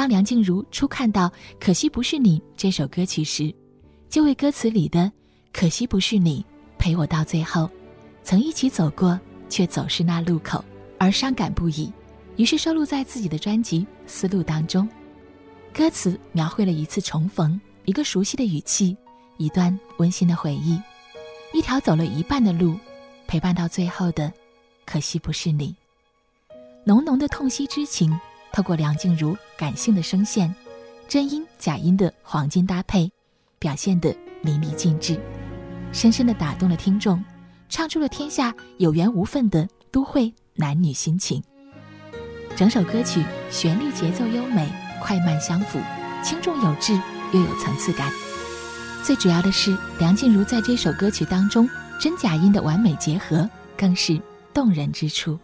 当梁静茹初看到《可惜不是你》这首歌曲时，就为歌词里的可惜不是你陪我到最后，曾一起走过却走失那路口而伤感不已，于是收录在自己的专辑《丝路》当中。歌词描绘了一次重逢，一个熟悉的语气，一段温馨的回忆，一条走了一半的路，陪伴到最后的可惜不是你。浓浓的痛惜之情透过梁静茹感性的声线，真音假音的黄金搭配，表现得淋漓尽致，深深地打动了听众，唱出了天下有缘无分的都会男女心情。整首歌曲旋律节奏优美，快慢相符，轻重有致又有层次感。最主要的是，梁静茹在这首歌曲当中真假音的完美结合更是动人之处。